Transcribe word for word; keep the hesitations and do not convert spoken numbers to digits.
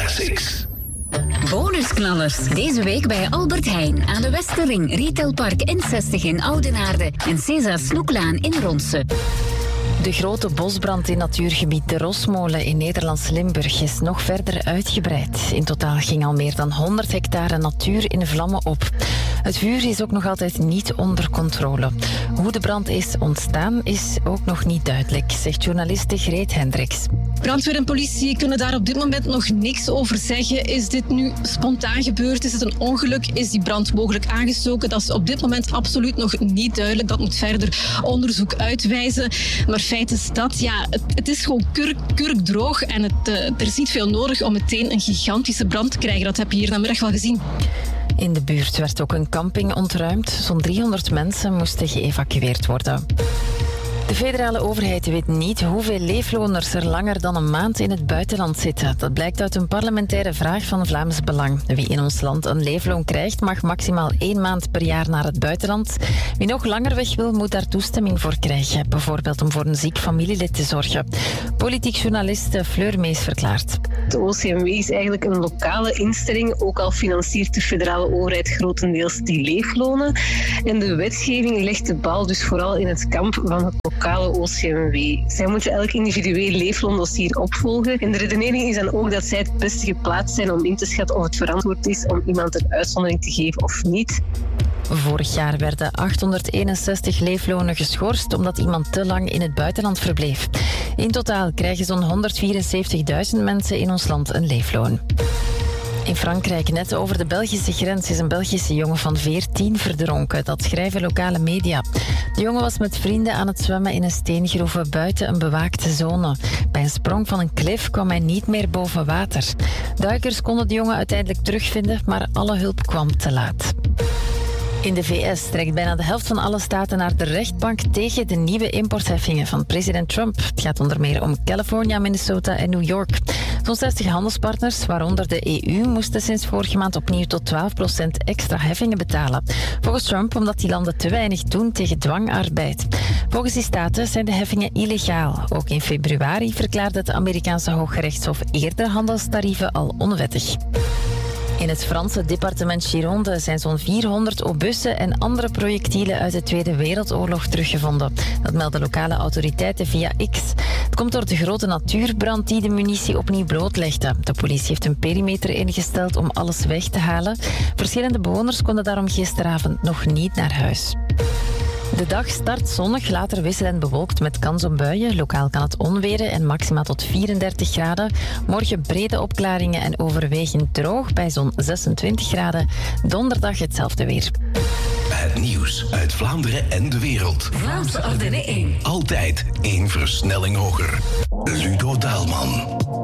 Classics. Bonusknallers. Deze week bij Albert Heijn aan de Westerring, Retailpark N zestig in Oudenaarde en César Snoeklaan in Ronsen. De grote bosbrand in natuurgebied De Rosmolen in Nederlands Limburg is nog verder uitgebreid. In totaal ging al meer dan honderd hectare natuur in vlammen op. Het vuur is ook nog altijd niet onder controle. Hoe de brand is ontstaan is ook nog niet duidelijk, zegt journaliste Greet Hendricks. Brandweer en politie kunnen daar op dit moment nog niks over zeggen. Is dit nu spontaan gebeurd? Is het een ongeluk? Is die brand mogelijk aangestoken? Dat is op dit moment absoluut nog niet duidelijk. Dat moet verder onderzoek uitwijzen. Maar feit is dat, ja, het, het is gewoon kurk, kurkdroog en het, uh, er is niet veel nodig om meteen een gigantische brand te krijgen. Dat heb je hier vanmiddag wel gezien. In de buurt werd ook een camping ontruimd. Zo'n driehonderd mensen moesten geëvacueerd worden. De federale overheid weet niet hoeveel leefloners er langer dan een maand in het buitenland zitten. Dat blijkt uit een parlementaire vraag van Vlaams Belang. Wie in ons land een leefloon krijgt, mag maximaal één maand per jaar naar het buitenland. Wie nog langer weg wil, moet daar toestemming voor krijgen. Bijvoorbeeld om voor een ziek familielid te zorgen. Politiek journaliste Fleur Mees verklaart. De O C M W is eigenlijk een lokale instelling, ook al financiert de federale overheid grotendeels die leeflonen. En de wetgeving legt de bal dus vooral in het kamp van het lokale O C M W. Zij moeten elk individueel leefloondossier opvolgen. En de redenering is dan ook dat zij het beste geplaatst zijn om in te schatten of het verantwoord is om iemand een uitzondering te geven of niet. Vorig jaar werden achthonderdeenenzestig leeflonen geschorst omdat iemand te lang in het buitenland verbleef. In totaal krijgen zo'n honderdvierenzeventigduizend mensen in ons land een leefloon. In Frankrijk, net over de Belgische grens, is een Belgische jongen van veertien verdronken. Dat schrijven lokale media. De jongen was met vrienden aan het zwemmen in een steengroeve buiten een bewaakte zone. Bij een sprong van een klif kwam hij niet meer boven water. Duikers konden de jongen uiteindelijk terugvinden, maar alle hulp kwam te laat. In de V S trekt bijna de helft van alle staten naar de rechtbank tegen de nieuwe importheffingen van president Trump. Het gaat onder meer om California, Minnesota en New York. Zo'n zestig handelspartners, waaronder de E U, moesten sinds vorige maand opnieuw tot twaalf procent extra heffingen betalen. Volgens Trump omdat die landen te weinig doen tegen dwangarbeid. Volgens die staten zijn de heffingen illegaal. Ook in februari verklaarde het Amerikaanse Hooggerechtshof eerder handelstarieven al onwettig. In het Franse departement Gironde zijn zo'n vierhonderd obussen en andere projectielen uit de Tweede Wereldoorlog teruggevonden. Dat melden lokale autoriteiten via X. Het komt door de grote natuurbrand die de munitie opnieuw blootlegde. De politie heeft een perimeter ingesteld om alles weg te halen. Verschillende bewoners konden daarom gisteravond nog niet naar huis. De dag start zonnig, later wisselend bewolkt met kans op buien. Lokaal kan het onweren en maximaal tot vierendertig graden. Morgen brede opklaringen en overwegend droog bij zo'n zesentwintig graden. Donderdag hetzelfde weer. Het nieuws uit Vlaanderen en de wereld. Vlaams Ardenne één. Altijd één versnelling hoger. Ludo Daalman.